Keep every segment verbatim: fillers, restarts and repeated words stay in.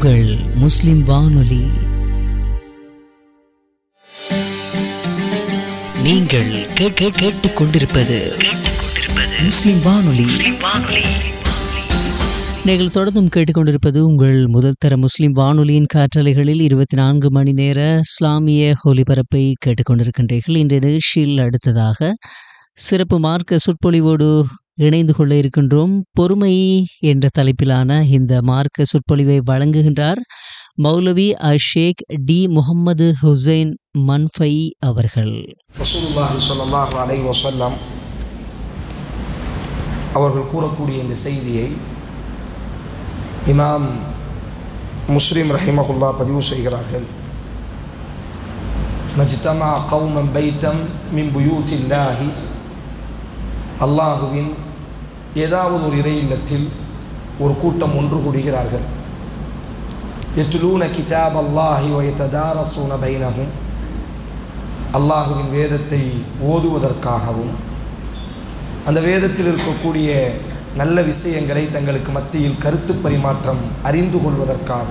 உங்கள் முஸ்லிம் வானொலி. நீங்கள் கேட்டுக் கொண்டிருப்பது முஸ்லிம் வானொலி. நீங்கள் தொடர்ந்தும் கேட்டுக்கொண்டிருப்பது உங்கள் முதல் தர முஸ்லிம் வானொலியின் காற்றலைகளில் இருபத்தி நான்கு மணி நேர இஸ்லாமிய ஒலிபரப்பை கேட்டுக்கொண்டிருக்கின்றீர்கள். இன்றைய நிகழ்ச்சியில் அடுத்ததாக சிறப்பு மார்க்க சொற்பொழிவோடு இணைந்து கொள்ள இருக்கின்றோம். பொறுமை என்ற தலைப்பிலான இந்த மார்க்க சொற்பொழிவை வழங்குகின்றார் மௌலவி அஷேக் டி முகமது ஹுசைன் மன்ஃபை அவர்கள். ரசூலுல்லாஹி ஸல்லல்லாஹு அலைஹி வஸல்லம் அவர்கள் கூறக்கூடிய இந்த செய்தியை இமாம் முஸ்லிம் ரஹிமஹுல்லாஹ் பதிவு செய்கிறார்கள். மஜ்தமா கௌமன் பைத்தம் மின் புயூத்தில்லாஹி, அல்லாஹுவின் ஏதாவது ஒரு இறை இல்லத்தில் ஒரு கூட்டம் ஒன்று கூடுகிறார்கள். யத்லூன கிதாப் அல்லாஹி வ யததாரஸூன பைனஹும், அல்லாஹுவின் வேதத்தை ஓதுவதற்காகவும் அந்த வேதத்தில் இருக்கக்கூடிய நல்ல விஷயங்களை தங்களுக்கு மத்தியில் கருத்து பரிமாற்றம் அறிந்து கொள்வதற்காக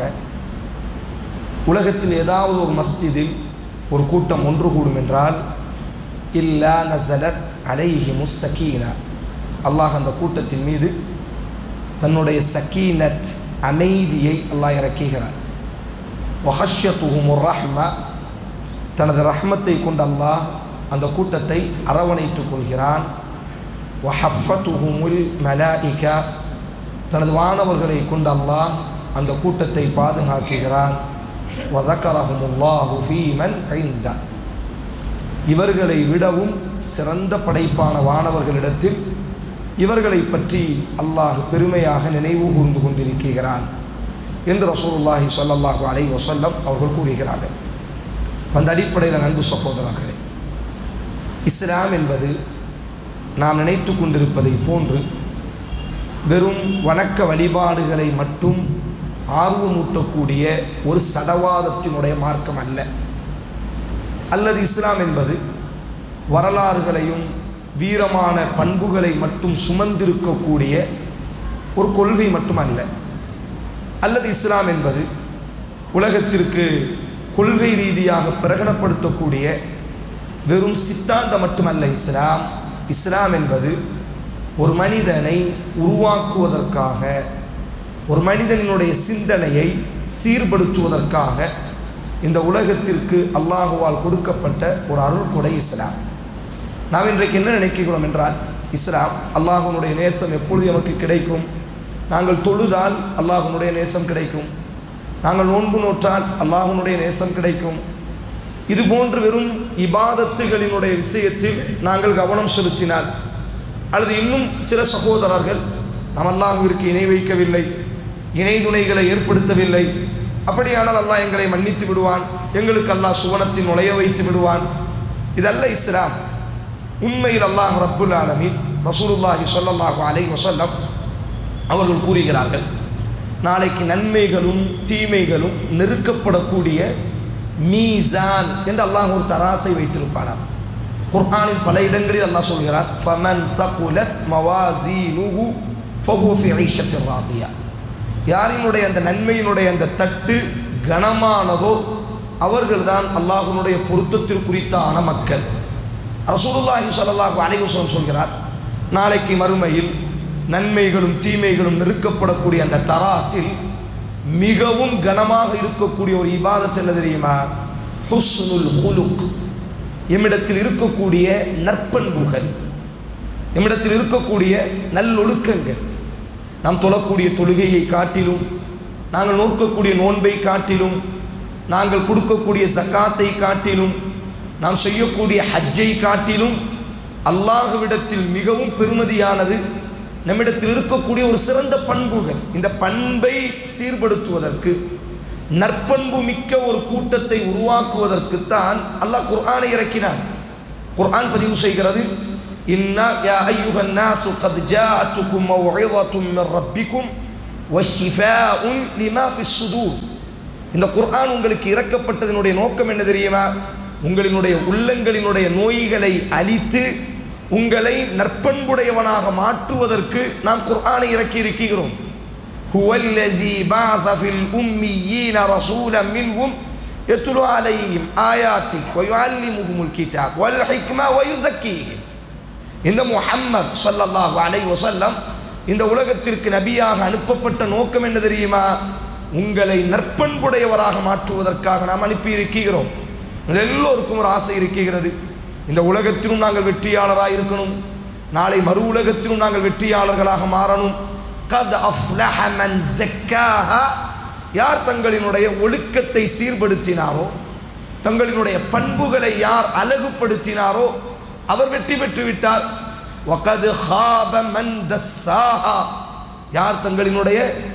உலகத்தில் ஏதாவது ஒரு மஸ்ஜிதில் ஒரு கூட்டம் ஒன்று கூடும் என்றால் இல்லா நஸலத் அலைஹிமுஸ் ஸகீனா, அல்லாஹ் அந்த கூட்டத்தின் மீது தன்னுடைய சகீனத் அமைதியை அல்லாஹ் இறக்குகிறார். வஹஷ்யத்துஹுமுர் ரஹ்மா, தனது ரஹ்மத்தை கொண்டு அல்லாஹ் அந்த கூட்டத்தை அரவணைத்துக் கொள்கிறான். வஹஃபத்துஹுமுல் மலாயிகா, தனது வானவர்களை கொண்டு அல்லாஹ் அந்த கூட்டத்தை பாதுகாக்கிறான். வதக்கரஹுமுல்லாஹு ஃபீமன் இன்தா, இவர்களை விடவும் சிறந்த படைப்பான வானவர்களிடத்தில் இவர்களை பற்றி அல்லாஹ் பெருமையாக நினைவு கூர்ந்து கொண்டிருக்கிறான் என்று ரசூலுல்லாஹி ஸல்லல்லாஹு அலைஹி வஸல்லம் அவர்கள் கூறுகிறார்கள். அந்த அடிப்படையில் அன்பு சகோதரர்களே, இஸ்லாம் என்பது நாம் நினைத்து கொண்டிருப்பதை போன்று வெறும் வணக்க வழிபாடுகளை மட்டும் ஆர்வமூட்டக்கூடிய ஒரு சடவாதத்தினுடைய மார்க்கம் அல்ல. அல்லது இஸ்லாம் என்பது வரலாறுகளையும் வீரமான பண்புகளை மட்டும் சுமந்திருக்கக்கூடிய ஒரு கொள்கை மட்டுமல்ல. அல்லது இஸ்லாம் என்பது உலகத்திற்கு கொள்கை ரீதியாக பிரகடனப்படுத்தக்கூடிய வெறும் சித்தாந்தம் மட்டுமல்ல. இஸ்லாம் இஸ்லாம் என்பது ஒரு மனிதனை உருவாக்குவதற்காக, ஒரு மனிதனுடைய சிந்தனையை சீர்படுத்துவதற்காக இந்த உலகத்திற்கு அல்லாஹுவால் கொடுக்கப்பட்ட ஒரு அருள்கொடை இஸ்லாம். நாம் இன்றைக்கு என்ன நினைக்கிறோம் என்றால், இஸ்லாம் அல்லாஹுனுடைய நேசம் எப்பொழுது நமக்கு கிடைக்கும்? நாங்கள் தொழுதால் அல்லாஹுனுடைய நேசம் கிடைக்கும், நாங்கள் நோன்பு நோற்றால் அல்லாஹுனுடைய நேசம் கிடைக்கும். இது போன்று வெறும் இபாதத்துகளினுடைய விஷயத்தில் நாங்கள் கவனம் செலுத்தினால், அல்லது இன்னும் சில சகோதரர்கள் நாம் அல்லாஹுவிற்கு இணை வைக்கவில்லை, இணை துணைகளை ஏற்படுத்தவில்லை, அப்படியானால் அல்லாஹ் எங்களை மன்னித்து விடுவான், எங்களுக்கு அல்லாஹ் சுவனத்தில் நுழைய வைத்து விடுவான். இதல்ல இஸ்லாம். உண்மையில் அல்லாஹ் ரப்புல் ஆலமீன் ரசூலுல்லாஹி ஸல்லல்லாஹு அலைஹி வஸல்லம் அவர்கள் கூறுகிறார்கள், நாளைக்கு நன்மைகளும் தீமைகளும் நெருக்கப்படக்கூடிய மீசான் என்று அல்லாஹ் ஒரு தராசை வைத்திருப்பானாம். குர்ஆனில் பல இடங்களில் அல்லாஹ் சொல்கிறார், ஃபமன் ஸகுலத் மவாஸீனுஹு ஃபஹுவ ஃபீ ஈஷத்திர் ராதியா, யாரினுடைய அந்த நன்மையினுடைய அந்த தட்டு கனமானதோ அவர்கள்தான் அல்லாஹ்வுடைய பொருத்தத்திற்குரித்தான மக்கள். ரசூலுல்லாஹி ஸல்லல்லாஹு அலைஹி வஸல்லம் சொல்கிறார், நாளைக்கு மறுமையில் நன்மைகளும் தீமைகளும் நெருக்கப்படக்கூடிய அந்த தராசில் மிகவும் கனமாக இருக்கக்கூடிய ஒரு இபாதத் என்ன தெரியுமா? ஹுஸ்னுல் ஹுலுக், எம்மிடத்தில் இருக்கக்கூடிய நற்பண்புகள், எம்மிடத்தில் இருக்கக்கூடிய நல்லொழுக்கங்கள். நாம் தொழக்கூடிய தொழுகையை காட்டிலும், நாங்கள் நோக்கக்கூடிய நோன்பை காட்டிலும், நாங்கள் கொடுக்கக்கூடிய ஜக்காத்தை காட்டிலும், நாம் செய்யக்கூடிய ஹஜ்ஜை காட்டிலும் அல்லாஹ்விடத்தில் மிகவும் பெருமதியானது நம்மிடத்தில் இருக்கக்கூடிய ஒரு சிறந்த பண்புகள். இந்த பண்பை சீர்படுத்துவதற்கு, நற்பண்பு மிக்க ஒரு கூட்டத்தை உருவாக்குவதற்குத்தான் அல்லாஹ் குர்ஆனை இறக்கினான். குர்ஆன் பதிவு செய்கிறது, இன்னா யா அய்யுஹன் நாஸு கத் ஜாஅத்துக்கும் மவ்இஸத்தும் மிர் ரப்பிக்கும் வஷிஃபாஉன் லிமா ஃபிஸ் ஸுதூர். இந்த குர்ஆன் உங்களுக்கு இறக்கப்பட்டதனுடைய நோக்கம் என்ன தெரியுமா? உங்களினுடைய உள்ளங்களினுடைய நோய்களை அழித்து உங்களை நற்பண்புடையவனாக மாற்றுவதற்கு நாம் குர்ஆனை இறக்கி இருக்கிறோம். ஹுவல்லஸீ பஅஸ ஃபில் உம்மீயீன ரசூலன் மின்ஹும் யத்லு அலைஹிம் ஆயாத்திஹி வ யுஅல்லிமுஹுமுல் கிதாப் வல் ஹிக்ம வ யுஸக்கீஹிம். இந்த முஹம்மத் ஸல்லல்லாஹு அலைஹி வஸல்லம் இந்த உலகத்திற்கு நபியாக அனுப்பப்பட்ட நோக்கம் என்ன தெரியுமா? உங்களை நற்பண்புடையவராக மாற்றுவதற்காக நாம் அனுப்பி இருக்கிறோம். எல்லோருக்கும் ஒரு ஆசை இருக்கிறது, இந்த உலகத்திலும் நாங்கள் வெற்றியாளராக இருக்கணும், நாளை மறு உலகத்திலும் நாங்கள் வெற்றியாளர்களாக மாறணும். கத் அஃப்லஹ மன் ஸக்காஹா, யார் தங்களினுடைய ஒழுக்கத்தை சீர்படுத்தினாரோ, தங்களினுடைய பண்புகளை யார் அழகுபடுத்தினாரோ அவர் வெற்றி பெற்று விட்டார். வகத் ஹாப மன் தஸ்ஸாஹா, யார் தங்களினுடைய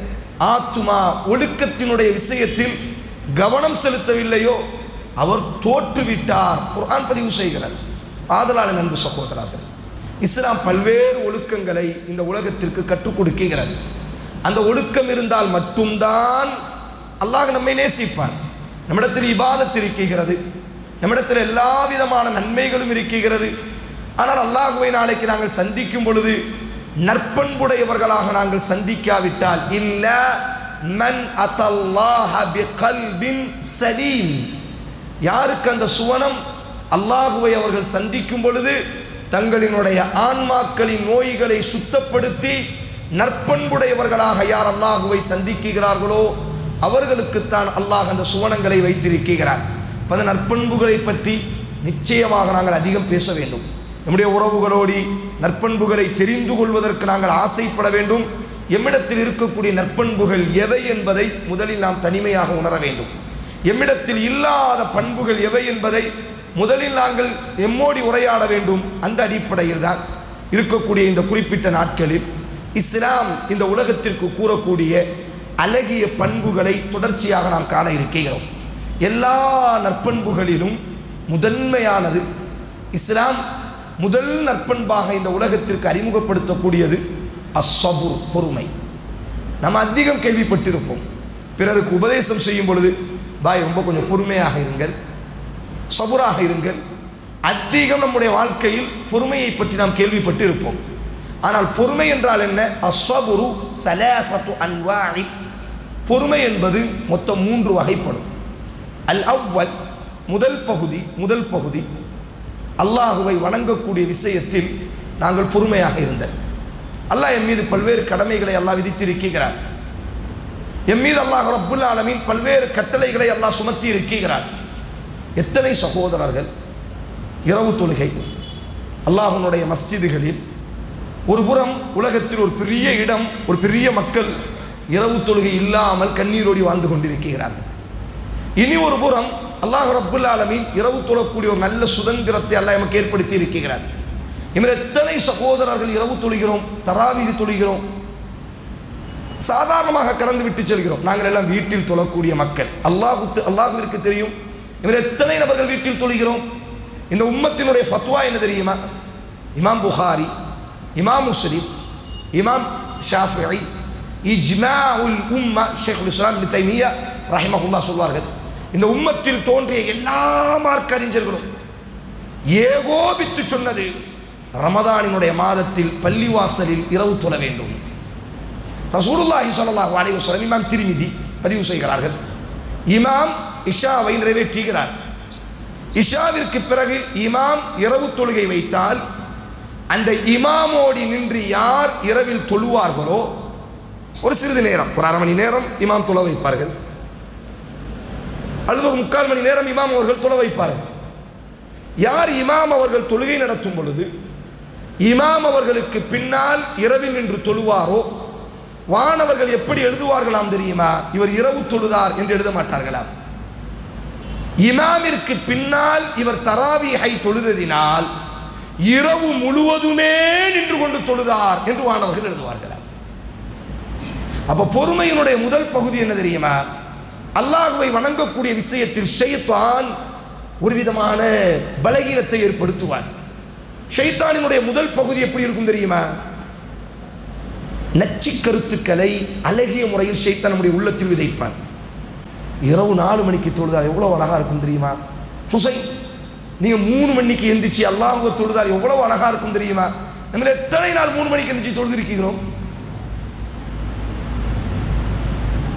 ஆத்துமா ஒழுக்கத்தினுடைய விஷயத்தில் கவனம் செலுத்தவில்லையோ அவர் தோற்றுவிட்டார். குர்ஆன் பதிவு செய்கிறது. ஆதலான அன்பு சகோதரர்கள், இஸ்லாம் பல்வேறு ஒழுக்கங்களை இந்த உலகத்திற்கு கற்றுக் கொடுக்கிறது. அந்த ஒழுக்கம் இருந்தால் மட்டும்தான் அல்லாஹ் நம்மை நேசிப்பான். நம்மிடத்தில் இபாதத் இருக்கிறது, நம்மிடத்தில் எல்லா விதமான நன்மைகளும் இருக்கிறது. ஆனால் அல்லாஹ்வை நாளைக்கு நாங்கள் சந்திக்கும் பொழுது நற்பண்புடையவர்களாக நாங்கள் சந்திக்காவிட்டால், இல்ல மன் அத்தல்லாஹ பிகல்பின் சலீம், யாருக்கு அந்த சுவனம் அல்லாஹுவை அவர்கள் சந்திக்கும் பொழுது தங்களினுடைய ஆன்மாக்களின் நோய்களை சுத்தப்படுத்தி நற்பண்புடையவர்களாக யார் அல்லாஹுவை சந்திக்கிறார்களோ அவர்களுக்குத்தான் அல்லாஹ் அந்த சுவனங்களை வைத்திருக்கிறார். அந்த நற்பண்புகளை பற்றி நிச்சயமாக நாங்கள் அதிகம் பேச வேண்டும். நம்முடைய உறவுகளோடு நற்பண்புகளை தெரிந்து கொள்வதற்கு நாங்கள் ஆசைப்பட வேண்டும். எம்மிடத்தில் இருக்கக்கூடிய நற்பண்புகள் எவை என்பதை முதலில் நாம் தனிமையாக உணர வேண்டும். எம்மிடத்தில் இல்லாத பண்புகள் எவை என்பதை முதலில் நாங்கள் எம்மோடி உரையாட வேண்டும். அந்த அடிப்படையில் தான் இருக்கக்கூடிய இந்த குறிப்பிட்ட நாட்களில் இஸ்லாம் இந்த உலகத்திற்கு கூறக்கூடிய அழகிய பண்புகளை தொடர்ச்சியாக நாம் காண இருக்கிறோம். எல்லா நற்பண்புகளிலும் முதன்மையானது இஸ்லாம் முதல் நற்பண்பாக இந்த உலகத்திற்கு அறிமுகப்படுத்தக்கூடியது அஸ்ஸபுர், பொறுமை. நம்ம அதிகம் கேள்விப்பட்டிருப்போம், பிறருக்கு உபதேசம் செய்யும் பொழுது பாய் ரொம்ப கொஞ்சம் பொறுமையாக இருங்கள், சபுராக இருங்கள். அதிகம் நம்முடைய வாழ்க்கையில் பொறுமையை பற்றி நாம் கேள்விப்பட்டு இருப்போம். ஆனால் பொறுமை என்றால் என்ன? அஸ்ஸபுரு ஸலாஸத்து அன்வாஇ, பொறுமை என்பது மொத்தம் மூன்று வகைப்படும். அல் அவ்வல், முதல் பகுதி முதல் பகுதி அல்லாஹுவை வணங்கக்கூடிய விஷயத்தில் நாங்கள் பொறுமையாக இருந்தோம். அல்லாஹ் என் மீது பல்வேறு கடமைகளை அல்லாஹ் விதித்திருக்கிறார். என் மீது அல்லாஹ் ரப்புல் ஆலமீன் பல்வேறு கட்டளைகளை அல்லாஹ் சுமத்தி இருக்கிறார். எத்தனை சகோதரர்கள் இரவு தொழுகை அல்லாஹ்வுடைய மஸ்ஜிதுகளில், ஒரு புறம் உலகத்தில் ஒரு பெரிய இடம், ஒரு பெரிய மக்கள் இரவு தொழுகை இல்லாமல் கண்ணீரோடி வாழ்ந்து கொண்டிருக்கிறார்கள். இனி ஒரு புறம் அல்லாஹ் ரப்புல் ஆலமீன் இரவு தொழக்கூடிய ஒரு நல்ல சுதந்திரத்தை அல்லாஹ் நமக்கு ஏற்படுத்தி இருக்கிறார். இவர் எத்தனை சகோதரர்கள் இரவு தொழுகிறோம், தராவீஹ் தொழுகிறோம், சாதாரணமாக கடந்து விட்டு செல்கிறோம். நாங்கள் எல்லாம் வீட்டில் தொழக்கூடிய மக்கள். அல்லாஹ் அல்லாஹ்விற்கு தெரியும் இவர் எத்தனை நபர்கள் வீட்டில் தொழுகிறோம். இந்த உம்மத்தினுடைய ஃபத்வா என்ன தெரியுமா? இமாம் புகாரி, இமாம் முஸ்லிம், இமாம் ஷாஃபிஈ, இஜ்மாஉல் உம்மா ஷேகுல் இஸ்லாம் இப்னு தைமிய்யா ரஹிமஹுல்லாஹ் சொல்வார்கள், இந்த உம்மத்தில் தோன்றிய எல்லா மார்க்க அறிஞர்களும் ஏகோபித்து சொன்னது ரமதானினுடைய மாதத்தில் பள்ளிவாசலில் இரவு தொழ வேண்டும். ரசூலுல்லாஹி ஸல்லல்லாஹு அலைஹி வஸல்லம் இமாம் திர்மிதி பதிவு செய்கிறார்கள், இமாம் இஷாவை நிறைவேற்றுகிறார். இஷாவிற்கு பிறகு இமாம் இரவு தொழுகை வைத்தால் அந்த இமாமோடி நின்று யார் இரவில் தொழுவார்களோ ஒரு சிறிது நேரம், ஒரு அரை மணி நேரம் இமாம் தொழ வைப்பார்கள், அல்லது ஒரு முக்கால் மணி நேரம் இமாம் அவர்கள் தொழ வைப்பார்கள். யார் இமாம் அவர்கள் தொழுகை நடத்தும் பொழுது இமாம் அவர்களுக்கு பின்னால் இரவில் நின்று தொழுவாரோ வானவர்கள் எப்படி எழுதுவார்களாம் தெரியுமா? இவர் இரவு தொழுதார் என்று எழுத மாட்டார்களாம். இமாமிற்கு பின்னால் இவர் தராவீஹை தொழுததினால் இரவு முழுவதுமே நின்று கொண்டு தொழுதார் என்று வானவர்கள் எழுதுவார்களாம். அப்ப பொறுமையினுடைய முதல் பகுதி என்ன தெரியுமா? அல்லாஹ்வை வணங்கக்கூடிய விஷயத்தில் ஷைத்தான் ஒரு விதமான பலகீனத்தை ஏற்படுத்துவார். ஷைத்தானினுடைய முதல் பகுதி எப்படி இருக்கும் தெரியுமா? நச்சு கருத்துக்களை அழகிய முறையில் ஷைத்தான் நம்முடைய உள்ளத்தில் விதைப்பான். இரவு நாலு மணிக்கு தொழுதால் எவ்வளவு அழகா இருக்கும் தெரியுமா? ஹுசைன், நீங்க மூணு மணிக்கு எந்திரிச்சு அல்லாஹ்வை தொழுதால் எவ்வளவு அழகா இருக்கும் தெரியுமா? நம்ம எத்தனை நாள் மூணு மணிக்கு எந்திரிச்சு தொழுது இருக்கிறோம்?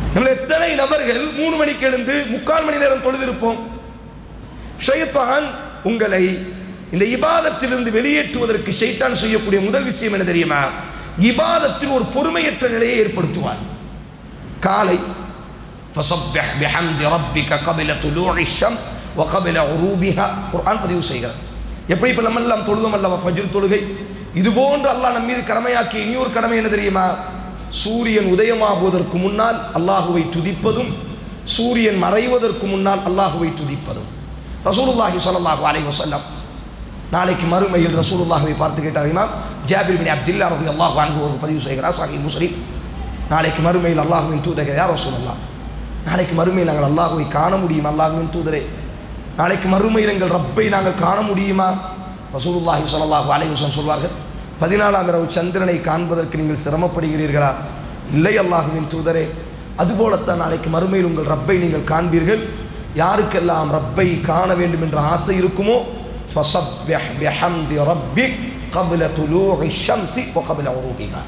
நம்ம எத்தனை நபர்கள் மூணு மணிக்கு எழுந்து முக்கால் மணி நேரம் தொழுதிருப்போம். ஷைத்தான் உங்களை இந்த இபாதத்திலிருந்து வெளியேற்றுவதற்கு ஷைத்தான் செய்யக்கூடிய முதல் விஷயம் என்ன தெரியுமா? இபாதத்தில் ஒரு பொறுமையற்ற நிலையை ஏற்படுத்துவார். காலை ஃபஸப்பிஹ் பிஹம்தி ரப்பிக கபில துலூஇ ஷம்ஸ் வ கபில உரூபிஹா குர்ஆன் பதிவு செய்கிறார். எப்படி இப்போ நம்ம எல்லாம் தொழுதோம் அல்லவா ஃபஜ்ர் தொழுகை, இது போன்று அல்லாஹ் நம்ம மீது கடமையாக்கிய இனியொரு கடமை என்ன தெரியுமா? சூரியன் உதயமாகுவதற்கு முன்னால் அல்லாஹுவை துதிப்பதும் சூரியன் மறைவதற்கு முன்னால் அல்லாஹுவை துதிப்பதும். ரசூலுல்லாஹி ஸல்லல்லாஹு அலைஹி வஸல்லம் நாளைக்கு மறுமையில் ரசூலுல்லாஹை பார்த்து கேட்டார். இமாம் ஜாபிர் பின் அப்துல்லா ரலியல்லாஹு அன்ஹு ஒரு பதிவு செய்கிறார் சஹீஹ் முஸ்லிம். நாளைக்கு மறுமையில் அல்லாஹுவின் தூதரே யா ரசூலல்லாஹ், நாளைக்கு மறுமையில் நாங்கள் அல்லாஹுவை காண முடியுமா? அல்லாஹுவின் தூதரே, நாளைக்கு மறுமையில் எங்கள் ரப்பை நாங்கள் காண முடியுமா? ரசூலுல்லாஹி ஸல்லல்லாஹு அலைஹி வஸல்லம் சொல்வார்கள், பதினாலாம் இரவு சந்திரனை காண்பதற்கு நீங்கள் சிரமப்படுகிறீர்களா? இல்லை அல்லாஹுவின் தூதரே, அதுபோலத்தான் நாளைக்கு மறுமையில் உங்கள் ரப்பை நீங்கள் காண்பீர்கள். யாருக்கெல்லாம் ரப்பை காண வேண்டும் என்ற ஆசை இருக்குமோ ஃபஸப்பிஹ் பிஹம்தி ரப்பிக் கப்ல துலூஇ ஷம்ஸி வ கப்ல உரூபிஹா.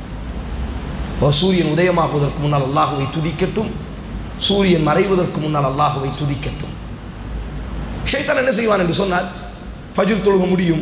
சூரியன் உதயமாகுவதற்கு முன்னால் அல்லாஹுவை துதிக்கட்டும், சூரியன் மறைவதற்கு முன்னால் அல்லாஹுவை துதிக்கட்டும். ஷைத்தான் என்ன செய்வான் என்று சொன்னால், ஃபஜ்ர் தொழுக முடியும்,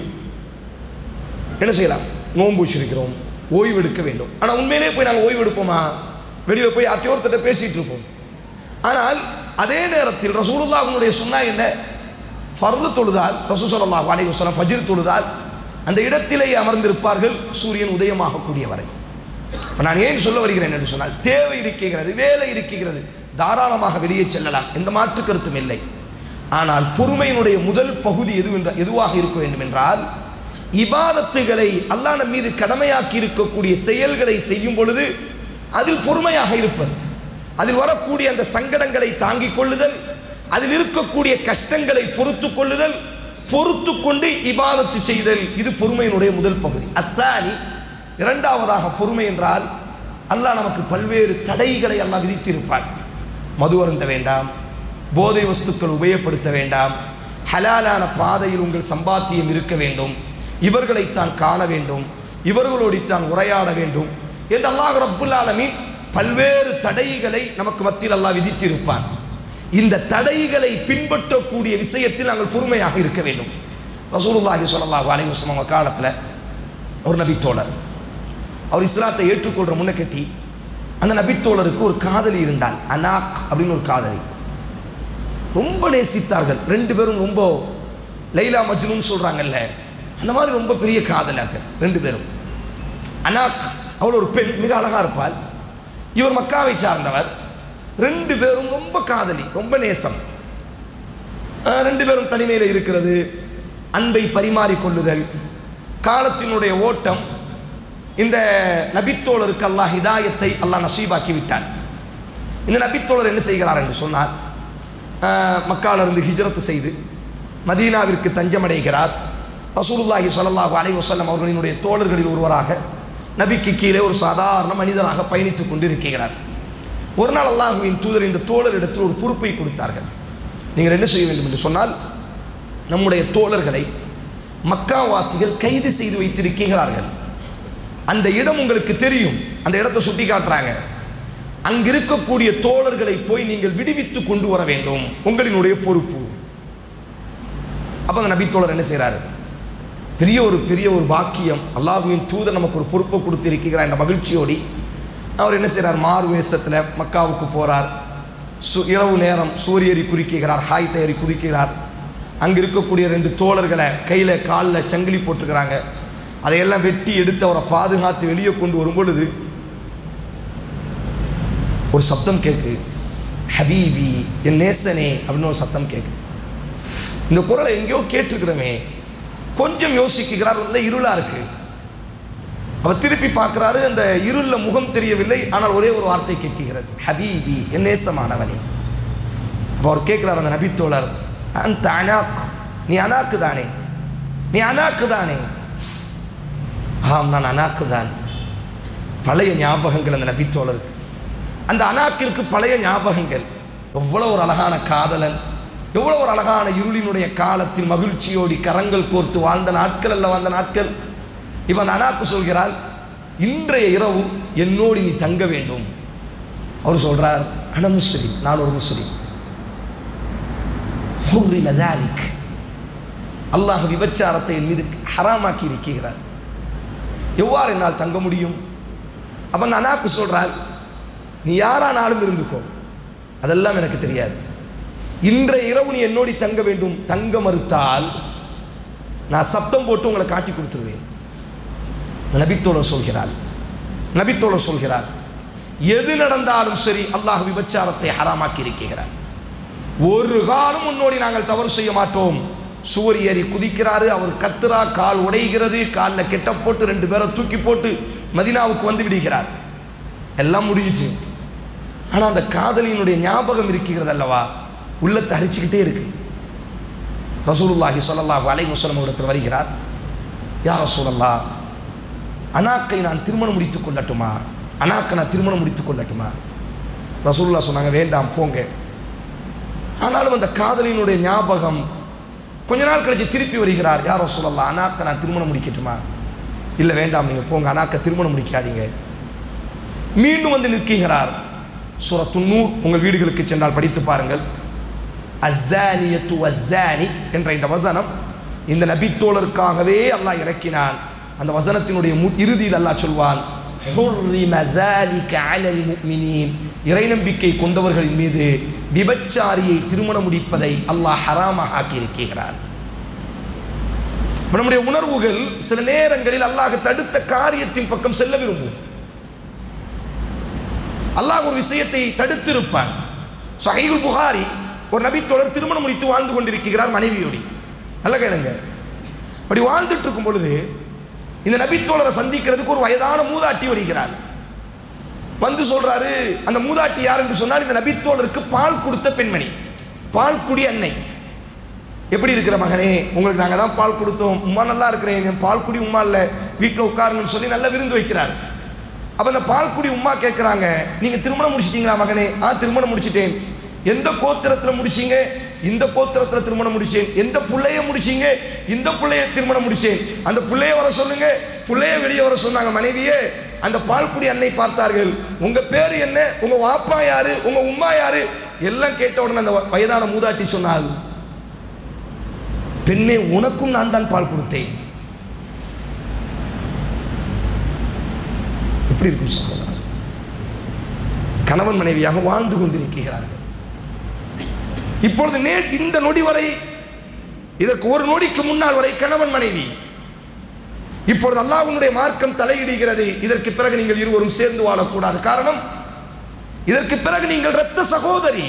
என்ன செய்யலாம், நோன்பு வச்சிருக்கிறோம், ஓய்வு எடுக்க வேண்டும். ஆனால் உண்மையிலே போய் நாங்கள் ஓய்வு எடுப்போமா? வெளியில் போய் அத்தியோர்த்திட்ட பேசிகிட்டு இருப்போம். ஆனால் அதே நேரத்தில் ரசூலுல்லாஹ்வுடைய சுன்னா என்ன? ஃபர்து தொழுதால் ரசூல் ஸல்லல்லாஹு அலைஹி வஸல்லம் ஃபஜ்ர் தொழுதால் அந்த இடத்திலேயே அமர்ந்திருப்பார்கள் சூரியன் உதயமாகக்கூடிய வரை. நான் ஏன் சொல்ல வருகிறேன் என்று சொன்னால், தேவை இருக்கிறது, வேலை இருக்கிறது, தாராளமாக வெளியே செல்லலாம், எந்த மாற்று கருத்தும் இல்லை. ஆனால் பொறுமையினுடைய முதல் பகுதி எது என்ற எதுவாக இருக்க வேண்டும் என்றால், இபாதத்துகளை அல்லாஹ் நம் மீது கடமையாக்கி இருக்கக்கூடிய செயல்களை செய்யும் பொழுது அதில் பொறுமையாக இருப்பது, அதில் வரக்கூடிய அந்த சங்கடங்களை தாங்கிக் கொள்ளுதல், அதில் இருக்கக்கூடிய கஷ்டங்களை பொறுத்து கொள்ளுதல், பொறுத்து கொண்டு இபாதத்து செய்தல், இது பொறுமையினுடைய முதல் பகுதி. அஸ்ஸானி, இரண்டாவதாக பொறுமை என்றால் அல்லாஹ் நமக்கு பல்வேறு தடைகளை அல்லாஹ் விதித்திருப்பார். மது அருந்த வேண்டாம், போதை வஸ்துக்கள் உபயோகப்படுத்த வேண்டாம், ஹலாலான பாதையில் உங்கள் சம்பாத்தியம் இருக்க வேண்டும், இவர்களைத்தான் காண வேண்டும், இவர்களோடித்தான் உரையாட வேண்டும் என்று அல்லாஹ் ரப்புல் ஆலமீன் பல்வேறு தடைகளை நமக்கு மத்தியில் அல்லாஹ் விதித்திருப்பான். இந்த தடைகளை பின்பற்றக்கூடிய விஷயத்தில் நாங்கள் பொறுமையாக இருக்க வேண்டும். ரசூலுல்லாஹி ஸல்லல்லாஹு அலைஹி வஸல்லம் காலத்தில் ஒரு நபித்தோழர், அவர் இஸ்லாத்தை ஏற்றுக்கொள்கிற முன்ன கட்டி அந்த நபித்தோழருக்கு ஒரு காதலி இருந்தால், அனாக் அப்படின்னு ஒரு காதலி, ரொம்ப நேசித்தார்கள். ரெண்டு பேரும் ரொம்ப லைலா மஜ்னூன் சொல்கிறாங்கல்ல, அந்த மாதிரி ரொம்ப பெரிய காதலார்கள் ரெண்டு பேரும். அனாக் அவள் ஒரு பெண், மிக அழகாக இருப்பாள். இவர் மக்காவை சார்ந்தவர். ரெண்டு பேரும் ரொம்ப காதலி, ரொம்ப நேசம். ரெண்டு பேரும் தனிமையில் இருக்கிறது, அன்பை பரிமாறிக்கொள்ளுதல், காலத்தினுடைய ஓட்டம். இந்த நபித்தோழருக்கு அல்லாஹ் ஹிதாயத்தை அல்லாஹ் நசீபாக்கி விட்டான். இந்த நபித்தோழர் என்ன செய்கிறார் என்று சொன்னார், மக்காவிலிருந்து ஹிஜ்ரத் செய்து மதீனாவிற்கு தஞ்சமடைகிறார். ரசூலுல்லாஹி ஸல்லல்லாஹு அலைஹி வஸல்லம் அவர்களினுடைய தோழர்களில் ஒருவராக நபிக்கு கீழே ஒரு சாதாரண மனிதராக பயணித்துக் கொண்டிருக்கிறார். ஒரு நாள் அல்லாஹ்வின் தூதர் இந்த தோழரிடத்தில் ஒரு பொறுப்பை கொடுத்தார்கள். நீங்கள் என்ன செய்ய வேண்டும் என்று சொன்னால், நம்முடைய தோழர்களை மக்காவாசிகள் கைது செய்து வைத்திருக்கிறார்கள். அந்த இடம் உங்களுக்கு தெரியும், அந்த இடத்தை சுட்டி காட்டுறாங்க. அங்கிருக்கக்கூடிய தோழர்களை போய் நீங்கள் விடுவித்து கொண்டு வர வேண்டும், உங்களினுடைய பொறுப்பு. அப்போ அந்த நபி தோழர் என்ன செய்கிறாரு, பெரிய ஒரு பெரிய ஒரு பாக்கியம், அல்லாஹ்வின் தூதர் நமக்கு ஒரு பொறுப்பை கொடுத்திருக்கிறார் என்ற மகிழ்ச்சியோடி அவர் என்ன செய்கிறார், மாறு வேஷத்தில் மக்காவுக்கு போகிறார். சு இரவு நேரம் சூரியரி குறிக்கிறார், ஹாய் தயாரி குதிக்கிறார். அங்கே இருக்கக்கூடிய ரெண்டு தோழர்களை கையில் காலில் சங்கிலி போட்டுக்கிறாங்க. அதையெல்லாம் வெட்டி எடுத்து அவரை பாதுகாத்து வெளியே கொண்டு வரும் பொழுது ஒரு சப்தம் கேட்கு, ஹபீபி, என் நேசனே அப்படின்னு ஒரு சத்தம் கேட்கு. இந்த குரலை எங்கேயோ கேட்டிருக்கிறோமே. கொஞ்சம் யோசிக்கிறார், இல்லை இருளா இருக்கு. அவர் திருப்பி பார்க்கிறாரு, அந்த இருளில் முகம் தெரியவில்லை, ஆனால் ஒரே ஒரு வார்த்தை கேட்கிறது, ஹபீபி, என் நேசமானவனே. அப்போ அவர் கேட்கிறார், அந்த நபித்தோழர், அந்த அனாக், நீ அனாக்கு தானே, நீ அனாக்கு தானே. ஆம், நான் அனாக்கு தான். பழைய ஞாபகங்கள் அந்த நபித்தோழருக்கு, அந்த அனாக்கிற்கு பழைய ஞாபகங்கள். எவ்வளோ ஒரு அழகான காதலன், எவ்வளோ ஒரு அழகான இருளினுடைய காலத்தில் மகிழ்ச்சியோடி கரங்கள் கோர்த்து வாழ்ந்த நாட்கள் அல்ல வாழ்ந்த நாட்கள். இப்போ அந்த அனாக்கு சொல்கிறாள், இன்றைய இரவு என்னோடு நீ தங்க வேண்டும். அவர் சொல்றார், அன முஸ்லிம், நான் ஒரு முஸ்லிம். ஹுர்ரிம ذلك, அல்லாஹ் விபச்சாரத்தை என் மீது ஹராமாக்கி இருக்கிறார். எவ்வாறு என்னால் தங்க முடியும்? அப்ப அனாக்கு சொல்றார், நீ யாரானாலும் இருந்துக்கோ, அதெல்லாம் எனக்கு தெரியாது. இன்றைய இரவு நீ என்னோடி தங்க வேண்டும். தங்க மறுத்தால் நான் சப்தம் போட்டு உங்களை காட்டி கொடுத்துருவேன். நபித்தோழர் சொல்கிறார் நபித்தோழர் சொல்கிறார் எது நடந்தாலும் சரி அல்லாஹ் விபச்சாரத்தை ஹராமாக்கி இருக்கிறார். ஒரு காலம் முன்னோடி நாங்கள் தவறு செய்ய மாட்டோம். சுவர் ஏறி குதிக்கிறாரு, அவர் கத்துறா, கால் உடைகிறது, காலில் கெட்ட போட்டு ரெண்டு பேரை தூக்கி போட்டு மதீனாவுக்கு வந்து விடுகிறார். எல்லாம் முடிஞ்சிச்சு. ஆனால் அந்த காதலியினுடைய ஞாபகம் இருக்கிறது அல்லவா, உள்ளத்தை அரிச்சுக்கிட்டே இருக்கு. ரசூலுல்லாஹி ஸல்லல்லாஹு அலைஹி வஸல்லம் இடத்தில் வருகிறார். யா ரசூலல்லாஹ், அனாக்கை நான் திருமணம் முடித்துக் கொள்ளட்டுமா? அனாக்கை நான் திருமணம் முடித்துக் கொள்ளட்டுமா? ரசூலுல்லாஹ் சொன்னாங்க, வேண்டாம், போங்க. ஆனாலும் அந்த காதலியினுடைய ஞாபகம். கொஞ்ச நாள் கழிச்சு திருப்பி வருகிறார். யா ரசூலல்லாஹ், அனாக்கை நான் திருமணம் முடிக்கட்டுமா? இல்லை, வேண்டாம், நீங்கள் போங்க, அனாக்கை திருமணம் முடிக்காதீங்க. மீண்டும் வந்து நிற்கிறார். சூரத்து நூர் உங்கள் வீடுகளுக்கு சென்றால் படித்து பாருங்கள். அஸ்ஸானியத்து வஸ்ஸானி என்ற இந்த வசனம் இந்த நபித்தோழருக்காகவே அல்லாஹ் இறக்கினான். அந்த வசனத்தினுடைய இறுதியில் அல்லாஹ் சொல்வான், ஹுர்ரிம ذلك على المؤمنين, இறை நம்பிக்கை கொண்டவர்களின் மீது விபச்சாரியை திருமணம் முடிப்பதை அல்லாஹ் ஹராமாக ஆக்கி இருக்கிறான். நம்முடைய உணர்வுகள் சில நேரங்களில் அல்லாஹ் தடுத்த காரியத்தின் பக்கம் செல்ல விரும்பும். அல்லாஹ் ஒரு விஷயத்தை தடுத்திருப்பான். ஸஹீஹுல் புகாரி, ஒரு நபித்தோழர் திருமணம் முடித்து வாழ்ந்து கொண்டிருக்கிறார் மனைவியோடு. நல்ல கேளுங்க. அப்படி வாழ்ந்துட்டு இருக்கும் பொழுது இந்த நபித்தோழரை சந்திக்கிறதுக்கு ஒரு வயதான மூதாட்டி வருகிறார். வந்து சொல்றாரு, அந்த மூதாட்டி யார் என்று சொன்னால் இந்த நபித்தோழருக்கு பால் கொடுத்த பெண்மணி, பால் குடி அன்னை. எப்படி இருக்கிற மகனே, உங்களுக்கு நாங்கள் தான் பால் கொடுத்தோம், உமா நல்லா இருக்கிறேன், பால் குடி உமா இல்லை, வீட்டில் உட்காருங்கன்னு சொல்லி நல்ல விருந்து வைக்கிறார். அப்போ அந்த பால்குடி உமா கேட்குறாங்க, நீங்கள் திருமணம் முடிச்சிட்டீங்களா மகனே? ஆ, திருமணம் முடிச்சிட்டேன். எந்த கோத்திரத்தில் முடிச்சிங்க? இந்த கோத்திரத்தில் திருமணம் முடிச்சேன். எந்த பிள்ளைய முடிச்சிங்க? இந்த பிள்ளைய திருமணம் முடிச்சேன். அந்த பிள்ளைய வர சொல்லுங்க. பிள்ளைய வெளியே வர சொன்னாங்க மனைவியே. அந்த பால்குடி அன்னை பார்த்தார்கள். உங்கள் பேர் என்ன? உங்கள் வாப்பா யாரு? உங்கள் உம்மா யாரு? எல்லாம் கேட்ட உடனே அந்த வயதான மூதாட்டி சொன்னாள், பெண்ணே, உனக்கும் நான் தான் பால் கொடுத்தேன். எப்படி இருக்கும் சகோதரர்? கணவன் மனைவியாக வாழ்ந்து கொண்டிருக்கிறார்கள். இப்பொழுது நே இந்த நொடி வரை, இதற்கு ஒரு நொடிக்கு முன்னால் வரை கணவன் மனைவி. இப்பொழுது அல்லாஹ்வுடைய மார்க்கம் தலையிடுகிறது. இதற்கு பிறகு நீங்கள் இருவரும் சேர்ந்து வாழக்கூடாது. காரணம், இதற்கு பிறகு நீங்கள் இரத்த சகோதரி.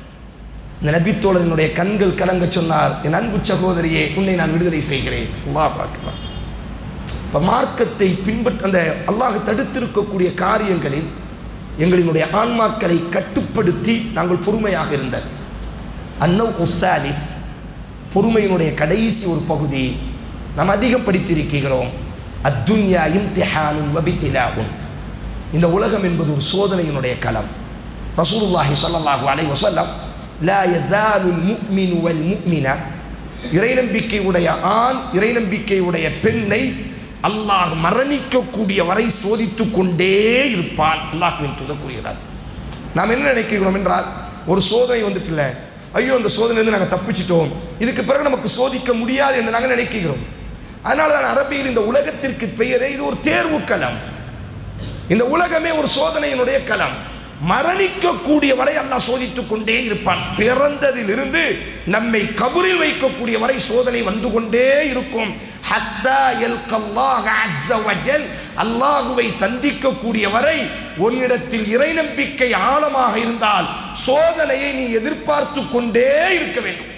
இந்த நபித்தோழரினுடைய கண்கள் கலங்க சொன்னார், என் அன்பு சகோதரியே, உன்னை நான் விடுதலை செய்கிறேன். அல்லாஹ் அக்பர். இப்போ மார்க்கத்தை பின்பற்ற அந்த அல்லாஹ் தடுத்திருக்கக்கூடிய காரியங்களில் எங்களினுடைய ஆன்மாக்களை கட்டுப்படுத்தி நாங்கள் பொறுமையாக இருந்தது. அன்னவ் உஸ்ஸாலிஸ், பொறுமையினுடைய கடைசி ஒரு பகுதி நாம் அதிகம் படித்திருக்கிறோம். அத்துன்யா இம்திஹானுன் வபித்திலாஉன், இந்த உலகம் என்பது ஒரு சோதனையினுடைய களம். ரசூலுல்லாஹி ஸல்லல்லாஹு அலைஹி வஸல்லம், லா யஸாலுல் முஃமினு வல் முஃமின, இறை நம்பிக்கையுடைய ஆண் இறை நம்பிக்கையுடைய பெண்ணை அல்லாஹ் மரணிக்கக்கூடிய வரை சோதித்து கொண்டே இருப்பான். அல்லாஹ்வின் தூதர் கூறுகிறார். நாம் என்ன நினைக்கிறோம் என்றால், ஒரு சோதனை வந்துட்டு இல்லை, ஐயோ அந்த சோதனையிலிருந்து நாங்கள் தப்பிச்சிட்டோம், இதுக்கு பிறகு நமக்கு சோதிக்க முடியாது என்று நாங்கள் நினைக்கிறோம். அதனால தான் அரபியில் இந்த உலகத்திற்கு பெயரே இது ஒரு தேர்வு களம். இந்த உலகமே ஒரு சோதனையினுடைய களம். மரணிக்கக்கூடிய வரை அல்லாஹ் சோதித்துக் கொண்டே இருப்பான். பிறந்ததிலிருந்து நம்மை கபரில் வைக்கக்கூடிய வரை சோதனை வந்து கொண்டே இருக்கும். ஹத்தா யல்கல்லாஹ அஸ்ஸ வஜல், அல்லாஹுவை சந்திக்கக்கூடிய வரை உன்னிடத்தில் இறை நம்பிக்கை ஆழமாக இருந்தால் சோதனையை நீ எதிர்பார்த்து கொண்டே இருக்க வேண்டும்.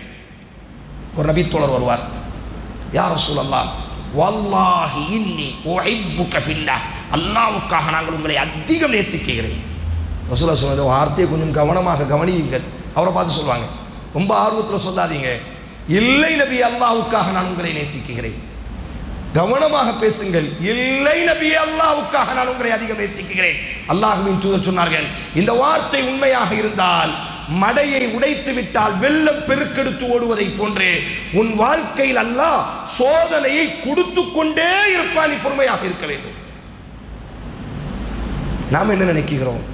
ஒரு நபித்தோழர் வருவார், யா ரசூலல்லாஹ், வல்லாஹி இன்னி உஹிப்புக ஃபில்லாஹ், அல்லாஹ்வுக்காக நாங்கள் உங்களை அதிகம் நேசிக்கிறேன். ரசூலுல்லாஹ் சொன்ன வார்த்தையை கொஞ்சம் கவனமாக கவனியுங்கள். அவரை பார்த்து சொல்லுவாங்க, ரொம்ப ஆர்வத்தில் சொல்லாதீங்க, இல்லை நபி, அல்லாஹ்வுக்காக நான் உங்களை நேசிக்கிறேன். கவனமாக பேசுங்கள், இல்லை நபி, அல்லாஹ்வுக்காக நான் உங்களை அதிகம் நேசிக்கிறேன். அல்லாஹ்வின் தூதர் சொன்னார்கள், இந்த வார்த்தை உண்மையாக இருந்தால் மடையை உடைத்து விட்டால் வெள்ளம் பெருக்கெடுத்து ஓடுவதை போன்று உன் வாழ்க்கையில் அல்லாஹ் சோதனையை கொடுத்து கொண்டே இருப்பான். நீ பொறுமையாக இருக்க வேண்டும். நாம் என்ன நினைக்கிறோம்?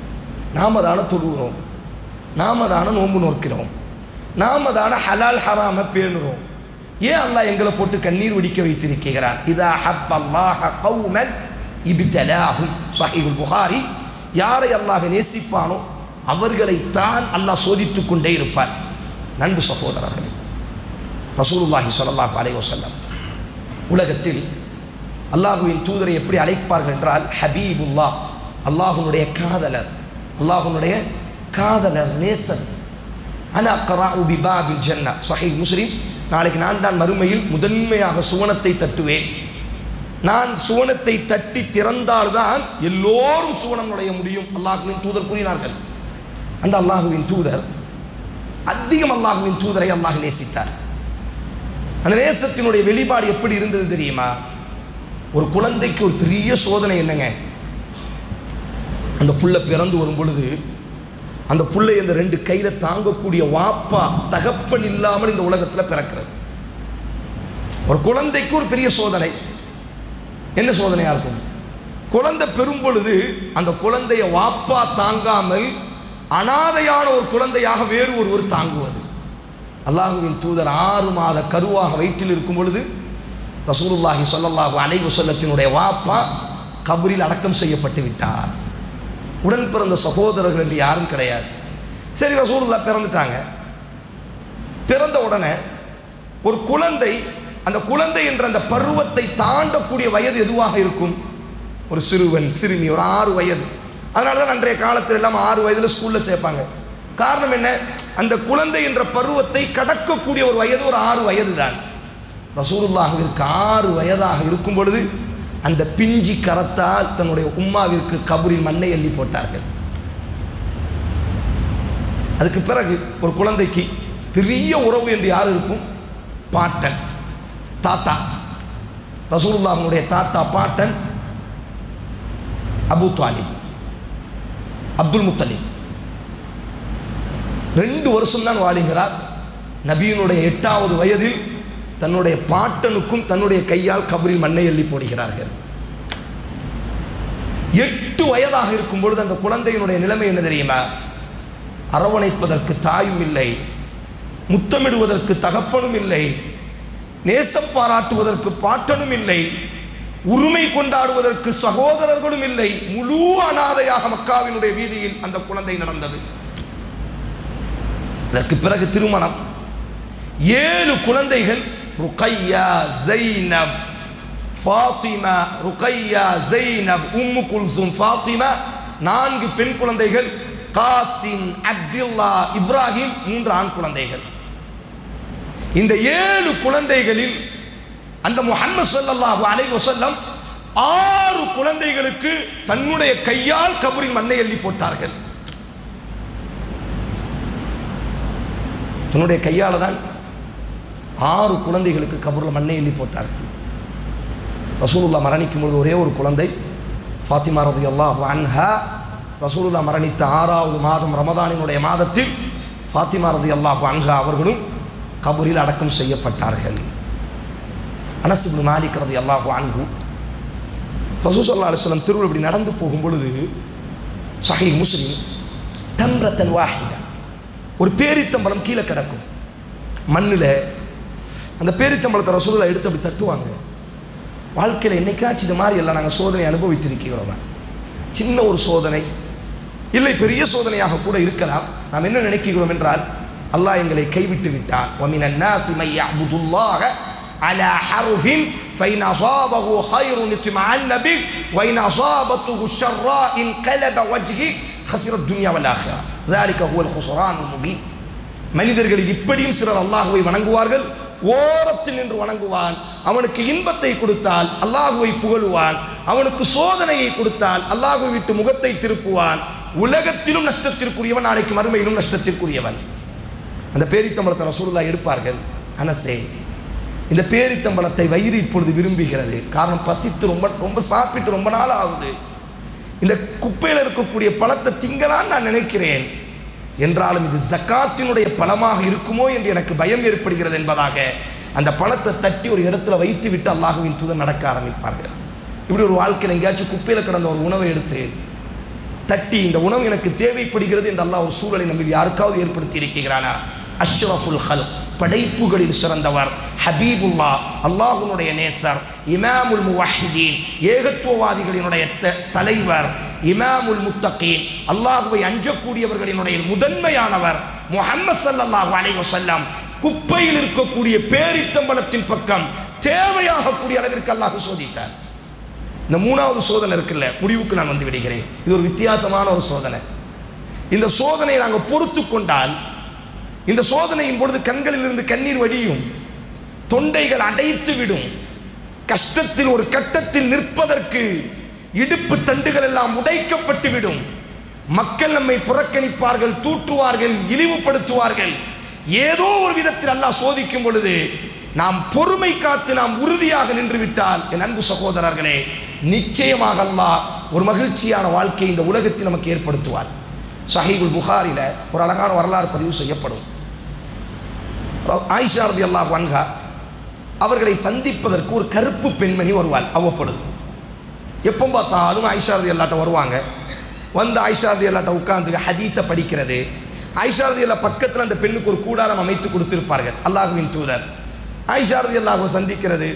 நாம தானே தொழுகிறோம், நாம தானே நோன்பு நோக்கிறோம், நாம தானே ஹலால் ஹராம பேணுறோம். ஏன் அல்லாஹ் எங்களை போட்டு கண்ணீர் வடிக்க வைத்திருக்கிறார்? இதா ஹப்பல்லாஹ கௌமன் இப்தலாஹும். ஸஹீஹுல் புகாரி. யாரை அல்லாஹ் நேசிப்பானோ அவர்களைத்தான் அல்லாஹ் சோதித்துக் கொண்டே இருப்பார். நண்பு சகோதரர்களே, ரசூலுல்லாஹி ஸல்லல்லாஹு அலைஹி வஸல்லம் உலகத்தில் அல்லாஹுவின் தூதரை எப்படி அழைப்பார்கள் என்றால் ஹபீபுல்லாஹ், அல்லாஹுனுடைய காதலர், அல்லாஹுனுடைய காதலர், நேசன். அனா கராஉ பிபாபில் ஜன்னா. ஸஹீஹ் முஸ்லிம். நாளைக்கு நான் தான் மறுமையில் முதன்மையாக சுவனத்தை தட்டுவேன். நான் சுவனத்தை தட்டி திறந்தால்தான் எல்லோரும் சுவனம் நுழைய முடியும் அல்லாஹுவின் தூதர் கூறினார்கள். அந்த அல்லாஹுவின் தூதர் அதிகம் அல்லாஹுவின் தூதரை அல்லாஹ் நேசித்தார். அந்த நேசத்தினுடைய வெளிப்பாடு எப்படி இருந்தது தெரியுமா? ஒரு குழந்தைக்கு ஒரு பெரிய சோதனை என்னங்க, அந்த புள்ள பிறந்து வரும் பொழுது அந்த புள்ளை இந்த ரெண்டு கையில தாங்கக்கூடிய வாப்பா தகப்பன் இல்லாமல் இந்த உலகத்தில் பிறக்கிறது. ஒரு குழந்தைக்கு ஒரு பெரிய சோதனை. என்ன சோதனையா இருக்கும்? குழந்தை பெறும் பொழுது அந்த குழந்தைய வாப்பா தாங்காமல் அனாதையான ஒரு குழந்தையாக வேறு ஒருவர் தாங்குவது. அல்லாஹுவின் தூதர் ஆறு மாத கருவாக வயிற்றில் இருக்கும் பொழுது ரசூலுல்லாஹி ஸல்லல்லாஹு அலைஹி வஸல்லத்தினுடைய வாப்பா கபரில் அடக்கம் செய்யப்பட்டு விட்டார். உடன் பிறந்த சகோதரர்கள் என்று யாரும் கிடையாது. சரி, ரசூலுல்லாஹ் பிறந்துட்டாங்க. பிறந்த உடனே ஒரு குழந்தை, அந்த குழந்தை என்ற அந்த பருவத்தை தாண்டக்கூடிய வயது எதுவாக இருக்கும்? ஒரு சிறுவன், சிறுமி, ஒரு ஆறு வயது. அதனால தான் அன்றைய காலத்தில் எல்லாம் ஆறு வயதில் ஸ்கூலில் சேர்ப்பாங்க. காரணம் என்ன? அந்த குழந்தை என்ற பருவத்தை கடக்கக்கூடிய ஒரு வயது ஒரு ஆறு வயது தான். ரசூலுல்லாஹிற்கு ஆறு வயதாக இருக்கும் பொழுது அந்த பிஞ்சி கரத்தால் தன்னுடைய உம்மாவிற்கு கபரில் மண்ணை அள்ளி போட்டார்கள். அதுக்கு பிறகு ஒரு குழந்தைக்கு பெரிய உறவு என்று யார் இருக்கும்? பாட்டன், தாத்தா. ரசூலுல்லாஹினுடைய தாத்தா பாட்டன் அபூ தாலிப், அப்துல் முத்தலிப். ரெண்டு வருஷம் தான் வாழுகிறார். நபியினுடைய எட்டாவது வயதில் தன்னுடைய பாட்டனுக்கும் தன்னுடைய கையால் கபரில் மண்ணை அள்ளி போடுகிறார்கள். எட்டு வயதாக இருக்கும் பொழுது அந்த குழந்தையினுடைய நிலைமை என்ன தெரியுமா? அரவணைப்பதற்கு தாயும் இல்லை, முத்தமிடுவதற்கு தகப்பனும் இல்லை, நேசம் பாராட்டுவதற்கு பாட்டனும் இல்லை, உரிமை கொண்டாடுவதற்கு சகோதரர்களும் இல்லை. முழு அனாதையாக மக்காவினுடைய வீதியில் அந்த குழந்தை நடந்தது. அதற்கு பிறகு திருமணம். ஏழு குழந்தைகள். ருக்கையா, ஜைனப், ஃபாத்திமா, ருக்கையா, ஜைனப், உம்மு குல்சும், ஃபாத்திமா. நான்கு பெண் குழந்தைகள். காசிம், அப்துல்லா, இப்ராஹிம், மூன்று ஆண் குழந்தைகள். இந்த ஏழு குழந்தைகளில் அந்த முஹம்மது ஸல்லல்லாஹு அலைஹி வஸல்லம் ஆறு குழந்தைகளுக்கு தன்னுடைய கையால் கபரில் மண்ணை அள்ளி போட்டார்கள். தன்னுடைய கையால் தான் ஆறு குழந்தைகளுக்கு கபரில் மண்ணை அள்ளி போட்டார்கள். ரசூலுல்லாஹ் மரணிக்கும் பொழுது ஒரே ஒரு குழந்தை, ஃபாத்திமா ரலியல்லாஹு அன்ஹா. ரசூலுல்லாஹ் மரணித்த ஆறாவது மாதம் ரமதானினுடைய மாதத்தில் ஃபாத்திமா ரலியல்லாஹு அன்ஹா அவர்களும் கபரில் அடக்கம் செய்யப்பட்டார்கள். அனஸ் இப்னு மாலிக் ரலியல்லாஹு அன்ஹு ரசூல் ஸல்லல்லாஹு அலைஹி வஸல்லம் தெருவில் இப்படி நடந்து போகும் பொழுது, ஸஹீஹ் முஸ்லிம், தம்ரத்தன் வாஹிதா, ஒரு பேரித்தம்பழம் கீழே கிடக்கும் மண்ணில். அந்த பேரித்தம்பழத்தை ரசூலுல்லாஹ் எடுத்து அப்படி தட்டுவாங்க. வாழ்க்கையில் என்னைக்காச்சும் இது மாதிரி எல்லாம் நாங்கள் சோதனை அனுபவித்திருக்கிறோம். சின்ன ஒரு சோதனை இல்லை, பெரிய சோதனையாக கூட இருக்கலாம். நாம் என்ன நினைக்கிறோம் என்றால், அல்லாஹ் எங்களை கைவிட்டு விட்டான். وَمِنَ النَّاسِ مَن يَعْبُدُ اللَّهَ عَلَى حَرْفٍ فَإِنْ أَصَابَهُ خَيْرٌ اطْمَأَنَّ بِهِ وَإِنْ أَصَابَتْهُ شَرَّاءٌ انقلب وجهه خسر الدنيا والآخرة ذلك هو الخسران المبين. மனிதர்களில் இப்படியும் சிலர் அல்லாஹ்வை வணங்குவார்கள். ஓரத்தில் நின்று வணங்குவான். அவனுக்கு இன்பத்தை கொடுத்தால் அல்லாஹ்வை புகழுவான். அவனுக்கு சோதனையை கொடுத்தால் அல்லாஹ்வை விட்டு முகத்தை திருப்புவான். உலகத்திலும் நஷ்டத்திற்குரியவன், நாளைக்கு மறுமையிலும் நஷ்டத்திற்குரியவன். அந்த பேரித்தம்பழத்தை ரசூலுல்லாஹ் எடுப்பார்கள். அனசே, இந்த பேரித்தம்பழத்தை வயிறு இப்பொழுது விரும்புகிறது. காரணம், பசித்து ரொம்ப ரொம்ப சாப்பிட்டு ரொம்ப நாள் ஆகுது. இந்த குப்பையில் இருக்கக்கூடிய பழத்தை திங்கலான்னு நான் நினைக்கிறேன். என்றாலும் இது ஜக்காத்தினுடைய பழமாக இருக்குமோ என்று எனக்கு பயம் ஏற்படுகிறது என்பதாக அந்த பழத்தை தட்டி ஒரு இடத்துல வைத்து விட்டு அல்லாஹ்வின் தூதர் நடக்க ஆரம்பிப்பார்கள். இப்படி ஒரு வாழ்க்கையில் எங்கேயாச்சும் குப்பையில் கிடந்த ஒரு உணவை எடுத்து தட்டி இந்த உணவு எனக்கு தேவைப்படுகிறது என்று அல்லாஹ் ஒரு சூழலை நம்ம யாருக்காவது ஏற்படுத்தி இருக்கிறானா? அஷ்ரஃபுல் ஹல்க், படைப்புகளில் சிறந்தவர், ஹபீபுல்லா, அல்லாஹ்வுடைய நேசர், இமாமுல் முவஹ்ஹிதீன், ஏகத்துவவாதிகளினுடைய தலைவர், இமாமுல் முத்தகீன், அல்லாஹ்வை அஞ்சக்கூடியவர்களினுடைய முதன்மையானவர் முஹம்மது ஸல்லல்லாஹு அலைஹி வஸல்லம் குப்பையில் இருக்கக்கூடிய பேரித்தம்பலத்தின் பக்கம் தேவையாக கூடிய அளவிற்கு அல்லாஹ் சோதித்தார். இந்த மூணாவது சோதனை இருக்குல்ல, முடிவுக்கு நான் வந்து விடுகிறேன். இது ஒரு வித்தியாசமான ஒரு சோதனை. இந்த சோதனையை நாங்கள் பொறுத்து கொண்டால், இந்த சோதனையின் பொழுது கண்களில் இருந்து கண்ணீர் வடியும், தொண்டைகள் அடைத்து விடும், கஷ்டத்தில் ஒரு கட்டத்தில் நிற்பதற்கு இடுப்பு தண்டுகள் எல்லாம் உடைக்கப்பட்டு விடும், மக்கள் நம்மை புறக்கணிப்பார்கள், தூற்றுவார்கள், இழிவுபடுத்துவார்கள். ஏதோ ஒரு விதத்தில் அல்லாஹ் சோதிக்கும் பொழுது நாம் பொறுமை காத்து நாம் உறுதியாக நின்று விட்டால், என் அன்பு சகோதரர்களே, நிச்சயமாக அல்லாஹ் ஒரு மகிழ்ச்சியான வாழ்க்கையை இந்த உலகத்தில் நமக்கு ஏற்படுத்துவார். சஹீஹுல் புகாரில ஒரு அழகான வரலாறு பதிவு செய்யப்படும். ஆயிஷா ரலியல்லாஹு அன்ஹா அவர்களை சந்திப்பதற்கு ஒரு கருப்பு பெண்மணி வருவாள் அவ்வப்பொழுது. எப்போ பார்த்தாலும் ஆயிஷா ரலியல்லாஹு வருவாங்க. வந்து ஆயிஷா ரலியல்லாஹு உட்கார்ந்து ஹதீஸை படிக்கிறது. ஆயிஷா ரலியல்லாஹு பக்கத்தில் அந்த பெண்ணுக்கு ஒரு கூடாரம் அமைத்து கொடுத்திருப்பார்கள். அல்லாஹ்வின் தூதர் ஆயிஷா ரலியல்லாஹு சந்திக்கிறது,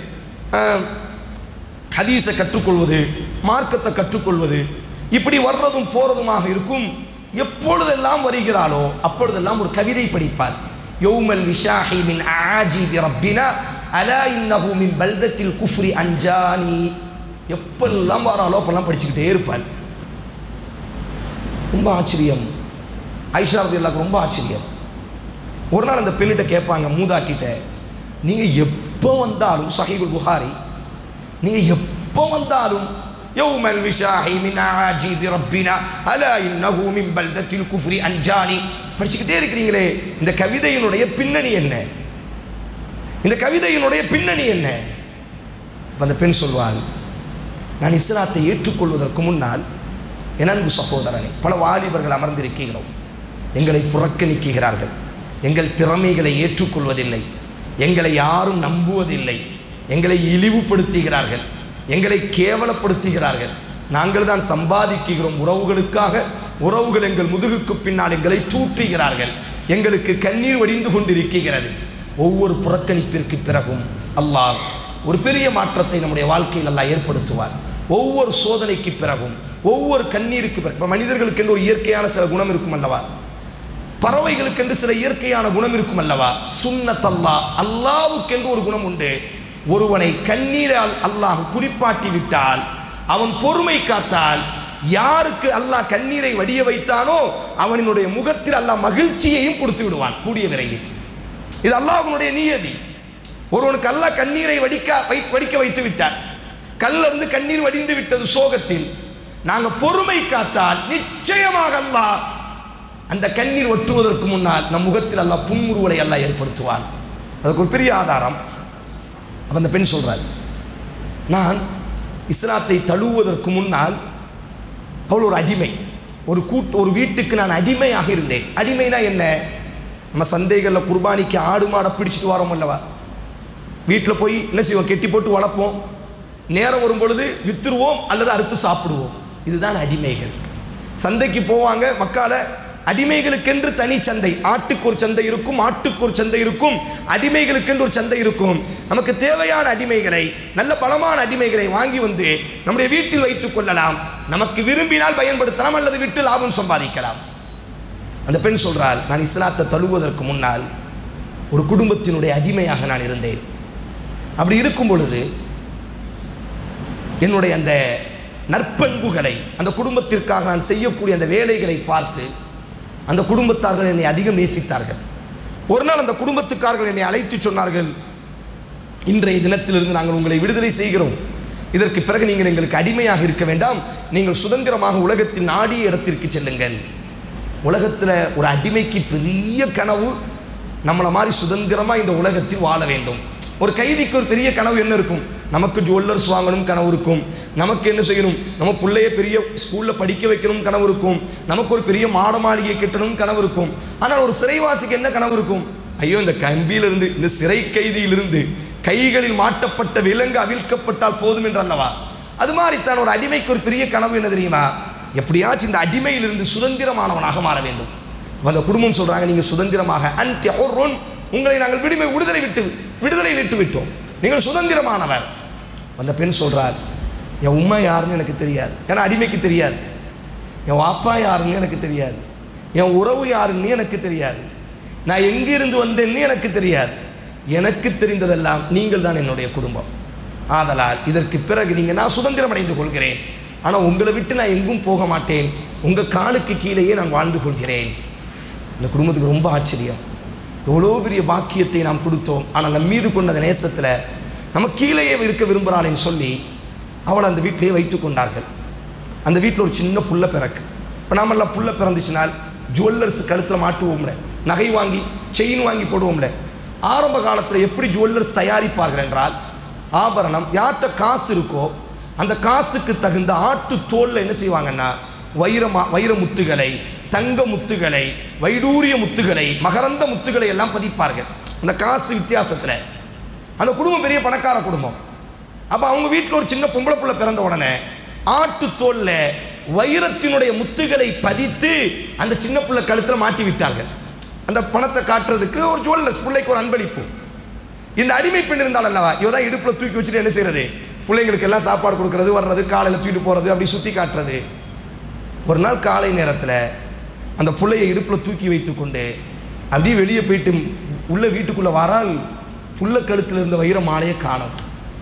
ஹதீஸை கற்றுக்கொள்வது, மார்க்கத்தை கற்றுக்கொள்வது, இப்படி வர்றதும் போறதுமாக இருக்கும். எப்பொழுதெல்லாம் வருகிறாளோ அப்பொழுதெல்லாம் ஒரு கவிதை படிப்பார். யௌமல் விஷாஹி மின் ஆஜிபி ரப்பினா அலா இன்னஹு மின் பல்தத்தில் குஃப்ரி அன்ஜானி. எப்பெல்லாம் வராளோ அப்பெல்லாம் படிச்சுக்கிட்டே இருப்பார். ரொம்ப ஆச்சரியம், ஆயிஷா ரலியல்லாஹு ரொம்ப ஆச்சரியம். ஒரு நாள் அந்த பெண்ணிட்ட கேட்பாங்க, மூதாக்கிட்ட, நீங்கள் எப்போ வந்தாலும், சஹீஹுல் புகாரி, நீங்கள் எப்போ வந்தாலும் யௌமல் விஷாஹி மின் ஆஜிபி ரப்பினா அலா இன்னஹு மின் பல்தத்தில் குஃப்ரி அன்ஜானி படிச்சுக்கிட்டே இருக்கிறீங்களே, இந்த கவிதையினுடைய பின்னணி என்ன? இந்த கவிதையினுடைய பின்னணி என்ன? அந்த பெண் சொல்வாள், நான் இஸ்லாத்தை ஏற்றுக்கொள்வதற்கு முன்னால் என் அன்பு சகோதரனை, பல வாலிபர்கள் அமர்ந்திருக்கிறோம், எங்களை புறக்கணிக்கிறார்கள், எங்கள் திறமைகளை ஏற்றுக்கொள்வதில்லை, எங்களை யாரும் நம்புவதில்லை, எங்களை இழிவுபடுத்துகிறார்கள், எங்களை கேவலப்படுத்துகிறார்கள், நாங்கள் தான் சம்பாதிக்கிறோம் உறவுகளுக்காக, உறவுகள் எங்கள் முதுகுக்கு பின்னால் எங்களை தூற்றுகிறார்கள், எங்களுக்கு கண்ணீர் வடிந்து கொண்டிருக்கிறது. ஒவ்வொரு புறக்கணிப்பிற்கு பிறகும் அல்லாஹ் ஒரு பெரிய மாற்றத்தை நம்முடைய வாழ்க்கையில் அல்லாஹ் ஏற்படுத்துவார். ஒவ்வொரு சோதனைக்கு பிறகும், ஒவ்வொரு கண்ணீருக்கு பிறகு, மனிதர்களுக்கு என்று ஒரு இயற்கையான சில குணம் இருக்கும் அல்லவா, பறவைகளுக்கென்று சில இயற்கையான குணம் இருக்கும் அல்லவா, சுன்னத் அல்லாஹ், அல்லாஹ்வுக்கென்று ஒரு குணம் உண்டு. ஒருவனை கண்ணீரால் அல்லாஹ் குறிப்பாட்டி விட்டால், அவன் பொறுமை காத்தால், யாருக்கு அல்லாஹ் கண்ணீரை வடிய வைத்தானோ அவனுடைய முகத்தில் அல்லாஹ் மகிழ்ச்சியையும் கொடுத்து விடுவான் கூடிய விரைவில். இது அல்லாஹ்வுடைய நியதி. ஒருவனுக்கு அல்லாஹ் கண்ணீரை வடிக்க வடிக்க வைத்து விட்டார், கல்ல இருந்து கண்ணீர் வடிந்து விட்டது சோகத்தில், நாங்கள் பொறுமை காத்தால் நிச்சயமாக அல்லாஹ் அந்த கண்ணீர் ஒட்டுவதற்கு முன்னால் நம் முகத்தில் அல்லாஹ் புன்முறுவலை அல்லாஹ் ஏற்படுத்துவான். அதுக்கு ஒரு பெரிய ஆதாரம். அப்போ அந்த பெண் சொல்றாள், நான் இஸ்லாத்தை தழுவுவதற்கு முன்னால் அவள் ஒரு அடிமை, ஒரு கூட்டு ஒரு வீட்டுக்கு நான் அடிமையாக இருந்தேன். அடிமைனா என்ன? நம்ம சந்தைகளில் குர்பானிக்கு ஆடு மாடை பிடிச்சிட்டு வரோம் அல்லவா, வீட்டில் போய் என்ன செய்வோம், கெட்டி போட்டு வளர்ப்போம், நேரம் வரும் பொழுது வித்துருவோம் அல்லது அறுத்து சாப்பிடுவோம். இதுதான் அடிமைகள். சந்தைக்கு போவாங்க மக்களை, அடிமைகளுக்கென்று தனி சந்தை, ஆட்டுக்கு ஒரு சந்தை இருக்கும், ஆட்டுக்கு ஒரு சந்தை இருக்கும், அடிமைகளுக்கென்று ஒரு சந்தை இருக்கும். நமக்கு தேவையான அடிமைகளை, நல்ல பலமான அடிமைகளை வாங்கி வந்து நம்முடைய வீட்டில் வைத்துக் கொள்ளலாம், நமக்கு விரும்பினால் பயன்படுத்தலாம் அல்லது விட்டு லாபம் சம்பாதிக்கலாம். அந்த பெண் சொல்றாள், நான் இஸ்லாத்தை தழுவுவதற்கு முன்னால் ஒரு குடும்பத்தினுடைய அடிமையாக நான் இருந்தேன். அப்படி இருக்கும் பொழுது என்னுடைய அந்த நற்பண்புகளை, அந்த குடும்பத்திற்காக நான் செய்யக்கூடிய அந்த வேலைகளை பார்த்து அந்த குடும்பத்தார்கள் என்னை அதிகம் நேசித்தார்கள். ஒரு நாள் அந்த குடும்பத்துக்காரர்கள் என்னை அழைத்து சொன்னார்கள், இன்றைய தினத்திலிருந்து நாங்கள் உங்களை விடுதலை செய்கிறோம், இதற்கு பிறகு நீங்கள் எங்களுக்கு அடிமையாக இருக்க வேண்டாம், நீங்கள் சுதந்திரமாக உலகத்தின் நாடிய இடத்திற்கு செல்லுங்கள். உலகத்தில் ஒரு அடிமைக்கு பெரிய கனவு, நம்மளை மாதிரி சுதந்திரமாக இந்த உலகத்தில் வாழ வேண்டும். ஒரு கைதிக்கு ஒரு பெரிய கனவு என்ன இருக்கும்? நமக்கு ஜுவல்லர்ஸ் வாங்கணும் கனவு இருக்கும், நமக்கு என்ன செய்யணும், நம்ம பிள்ளைய பெரிய ஸ்கூலில் படிக்க வைக்கணும் கனவு இருக்கும், நமக்கு ஒரு பெரிய மாட மாளிகை கட்டணும் கனவு இருக்கும். ஆனால் ஒரு சிறைவாசிக்கு என்ன கனவு இருக்கும்? ஐயோ, இந்த கம்பியிலிருந்து, இந்த சிறை கைதியிலிருந்து கைகளில் மாட்டப்பட்ட விலங்கு அவிழ்க்கப்பட்டால் போதும் என்று அல்லவா. அது மாதிரி தான் ஒரு அடிமைக்கு ஒரு பெரிய கனவு என்ன தெரியுமா? எப்படியாச்சும் இந்த அடிமையிலிருந்து சுதந்திரமானவனாக மாற வேண்டும். அந்த குடும்பம் சொல்றாங்க, நீங்க சுதந்திரமாக அன்டி ஹுர்ருன், உங்களை நாங்கள் விடுமை விடுதலை விட்டு விடுதலை விட்டு விட்டோம், நீங்கள் சுதந்திரமானவர். அந்த பெண் சொல்றார், என் உம்மா யாருன்னு எனக்கு தெரியாது, ஏன்னா அடிமைக்கு தெரியாது. என் வாப்பா யாருன்னு எனக்கு தெரியாது, என் உறவு யாருன்னு எனக்கு தெரியாது, நான் எங்கிருந்து வந்தேன்னு எனக்கு தெரியாது. எனக்கு தெரிந்ததெல்லாம் நீங்கள் தான் என்னுடைய குடும்பம். ஆதலால் இதற்கு பிறகு நீங்கள் நான் சுதந்திரம் அடைந்து கொள்கிறேன், ஆனால் உங்களை விட்டு நான் எங்கும் போக மாட்டேன், உங்கள் காலுக்கு கீழேயே நான் வாழ்ந்து கொள்கிறேன். இந்த குடும்பத்துக்கு ரொம்ப ஆச்சரியம். எவ்வளோ பெரிய பாக்கியத்தை நாம் கொடுத்தோம், ஆனால் நம் மீது கொண்ட அந்த நேசத்தில் நம்ம கீழேயே இருக்க விரும்புகிறாளேன்னு சொல்லி அவளை அந்த வீட்டிலேயே வைத்து கொண்டார்கள். அந்த வீட்டில் ஒரு சின்ன புள்ள பிறக்கு. இப்போ நாமெல்லாம் புள்ள பிறந்துச்சுனால் ஜுவல்லர்ஸ் கழுத்தில் மாட்டுவோம்ல, நகை வாங்கி செயின் வாங்கி போடுவோம்ல. ஆரம்ப காலத்தில் எப்படி ஜுவல்லர்ஸ் தயாரிப்பார்கள் என்றால், ஆபரணம் யார்கிட்ட காசு இருக்கோ அந்த காசுக்கு தகுந்த ஆட்டு தோலில் என்ன செய்வாங்கன்னா வைரமா வைர முத்துகளை, தங்க முத்துகளை, வைடூரிய முத்துகளை, மகரந்த முத்துகளை எல்லாம் பதிப்பார்கள் அந்த காசு வித்தியாசத்தில். அந்த குடும்பம் பெரிய பணக்கார குடும்பம். அப்போ அவங்க வீட்டில் ஒரு சின்ன பொம்பளை புள்ள பிறந்த உடனே ஆட்டு தோலில் வைரத்தினுடைய முத்துகளை பதித்து அந்த சின்ன பிள்ளை கழுத்தில் மாட்டி விட்டார்கள். அந்த பணத்தை காட்டுறதுக்கு ஒரு ஜுவல்லர்ஸ், பிள்ளைக்கு ஒரு அன்பளிப்பு. இந்த அடிமை பெண் இருந்தால் அல்லவா, இவ தான் இடுப்பில் தூக்கி வச்சுட்டு என்ன செய்யறது, பிள்ளைங்களுக்கு எல்லாம் சாப்பாடு கொடுக்கறது, வர்றது, காலையில் தூக்கிட்டு போகிறது, அப்படி சுற்றி காட்டுறது. ஒரு நாள் காலை நேரத்தில் அந்த பிள்ளையை இடுப்பில் தூக்கி வைத்து கொண்டு அப்படியே வெளியே போயிட்டு உள்ள வீட்டுக்குள்ளே வரால் புள்ள கழுத்தில் இருந்த வைர மாலையை காணும்.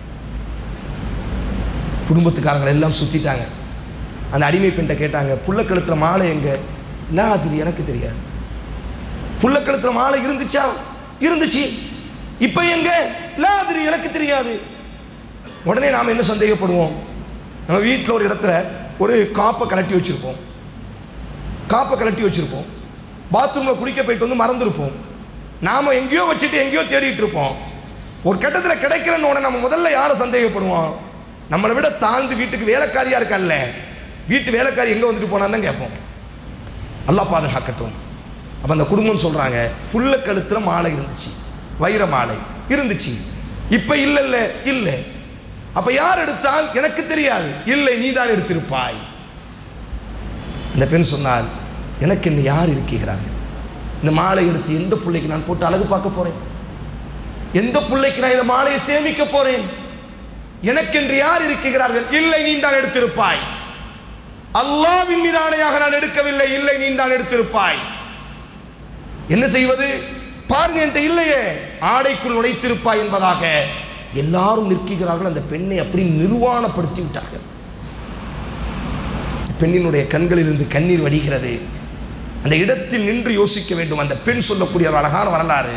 குடும்பத்துக்காரங்களை எல்லாம் சுற்றிட்டாங்க. அந்த அடிமை பெண்ணை கேட்டாங்க, புள்ள கழுத்தில் மாலை எங்க? இல்லை, அது எனக்கு தெரியாது. புள்ள கழுத்தில் மாலை இருந்துச்சா? இருந்துச்சு. இப்போ எங்க? இல்லை, அது எனக்கு தெரியாது. உடனே நாம் என்ன சந்தேகப்படுவோம், நம்ம வீட்டில் ஒரு இடத்துல ஒரு காப்பை கலட்டி வச்சுருப்போம், காப்பை கலட்டி வச்சுருப்போம், பாத்ரூமில் குளிக்க போயிட்டு வந்து மறந்துருப்போம், நாம் எங்கேயோ வச்சுட்டு எங்கேயோ தேடிட்டு இருப்போம். ஒரு கட்டத்தில் கிடைக்கிறன்னு உடனே நம்ம முதல்ல யாரை சந்தேகப்படுவோம்? நம்மளை விட தாழ்ந்து வீட்டுக்கு வேலைக்காரியாக இருக்கல்ல, வீட்டு வேலைக்காரி எங்கே வந்துட்டு போனான்னு தான் கேட்போம். அல்லாஹ் பாதுகாக்கட்டும். அப்போ அந்த குடும்பம் சொல்கிறாங்க, புள்ள கழுத்தில் மாலை இருந்துச்சு, வைர மாலை இருந்துச்சு, இப்போ இல்லை இல்லை இல்லை. அப்போ யார் எடுத்தால்? எனக்கு தெரியாது. இல்லை, நீ தான் எடுத்திருப்பாய். அந்த பெண் சொன்னால், எனக்கு என்ன யார் இருக்கிறார்கள்? இந்த மாலை எடுத்து எந்த பிள்ளைக்கு நான் போட்டு அழகு பார்க்க போகிறேன்? எந்த பிள்ளைக்கு நான் இந்த மாலையை சேமிக்க போகிறேன்? எனக்கென்று யார் இருக்கிறார்கள்? இல்லை, நீ தான் எடுத்திருப்பாய். அல்லாஹ்வின் மீது ஆணையாக நான் எடுக்கவில்லை, இல்லை, நீ தான் எடுத்திருப்பாய். என்ன செய்வது? பாருங்க, என்கிட்ட இல்லையே, ஆடைக்குள் நுழைத்திருப்பாய் என்பதாக எல்லாரும் நிற்கிறார்கள். அந்த பெண்ணை அப்படி நிர்வாணப்படுத்தி விட்டார்கள். பெண்ணினுடைய கண்களிலிருந்து கண்ணீர் வடிகிறது. அந்த இடத்தில் நின்று யோசிக்க வேண்டும். அந்த பெண் சொல்லக்கூடிய ஒரு அழகான வரலாறு.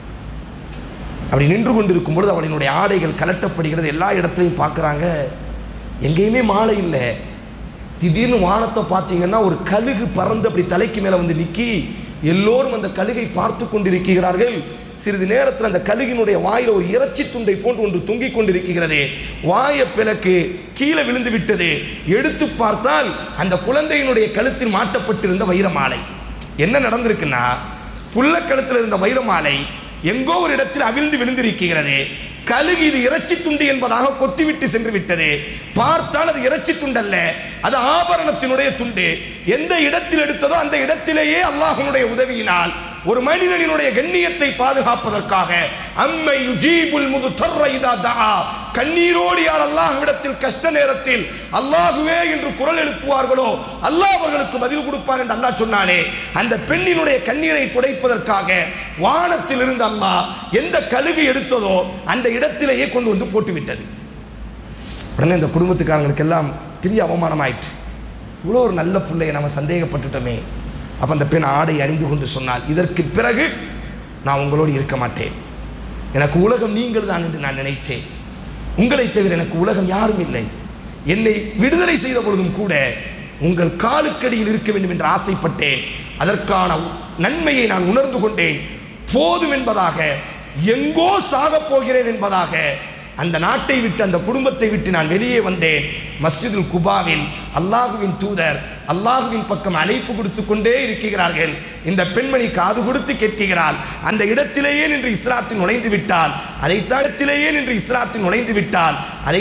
அப்படி நின்று கொண்டிருக்கும் பொழுது அவளினுடைய ஆடைகள் கலட்டப்படுகிறது. எல்லா இடத்துலையும் பார்க்குறாங்க, எங்கேயுமே மாலை இல்லை. திடீர்னு வானத்தை பார்த்தீங்கன்னா ஒரு கழுகு பறந்து அப்படி தலைக்கு மேலே வந்து நிற்கி எல்லோரும் அந்த கழுகை பார்த்து கொண்டிருக்கிறார்கள். சிறிது நேரத்தில் அந்த கழுகினுடைய வாயில் ஒரு இறைச்சி துண்டை போன்று ஒன்று தொங்கிக் கொண்டிருக்கிறது. வாயை பிளக்கு கீழே விழுந்து விட்டது. எடுத்து பார்த்தால் அந்த குழந்தையினுடைய கழுத்தில் மாட்டப்பட்டிருந்த வைரமாலை. என்ன நடந்திருக்குன்னா, புள்ள கழுத்தில் இருந்த வைரமாலை எங்கோ ஒரு இடத்தில் அவிழ்ந்து விழுந்திருக்கிறது. கழுகு இது இறைச்சி துண்டு என்பதாக கொத்திவிட்டு சென்று விட்டது. பார்த்தால் அது இறைச்சி துண்டல்ல, அது ஆபரணத்தினுடைய துண்டு. எந்த இடத்தில் எடுத்ததோ அந்த இடத்திலேயே அல்லாஹ்வுடைய உதவியினால் ஒரு மனிதனினுடைய கண்ணியத்தை பாதுகாப்பதற்காக அம்மை யுஜீபுல் முதுத்தர்ர இதா தஆ, கண்ணீரோடு யார் அல்லாஹ்விடத்தில் கஷ்ட நேரத்தில் அல்லாஹுவே என்று குரல் எழுப்புவார்களோ அல்லாஹ் அவர்களுக்கு பதில் கொடுப்பார் என்று அல்லாஹ் சொன்னானே, அந்த பெண்ணினுடைய கண்ணீரை துடைப்பதற்காக வானத்தில் இருந்து அல்லாஹ் எந்த கழுகு எடுத்ததோ அந்த இடத்திலேயே கொண்டு வந்து போட்டுவிட்டது. உடனே இந்த குடும்பத்துக்காரங்களுக்கு எல்லாம் பெரிய அவமானம் ஆயிற்று. இவ்வளோ ஒரு நல்ல பிள்ளையை நம்ம சந்தேகப்பட்டுட்டோமே. அப்போ அந்த பெண் ஆடை அணிந்து கொண்டு சொன்னால், இதற்கு பிறகு நான் உங்களோடு இருக்க மாட்டேன். எனக்கு உலகம் நீங்கள் தான் என்று நான் நினைத்தேன். உங்களை தவிர எனக்கு உலகம் யாரும் இல்லை. என்னை விடுதலை செய்த பொழுதும் கூட உங்கள் காலுக்கடியில் இருக்க வேண்டும் என்று ஆசைப்பட்டேன். அதற்கான நன்மையை நான் உணர்ந்து கொண்டேன். போதும் என்பதாக, எங்கோ சாக போகிறேன் என்பதாக அந்த நாட்டை விட்டு அந்த குடும்பத்தை விட்டு நான் வெளியே வந்தேன். மஸ்ஜிதுல் குபாவில் அல்லாஹுவின் தூதர் அல்லாஹுவின் பக்கம் அழைப்பு கொடுத்து கொண்டே இருக்கிறார்கள். இந்த பெண்மணி காது கொடுத்து கேட்கிறாள், அந்த இடத்திலேயே நின்று இஸ்லாத்தில் நுழைந்து விட்டால், அதை இடத்திலேயே நின்று இஸ்லாத்தில் நுழைந்து விட்டால் அதை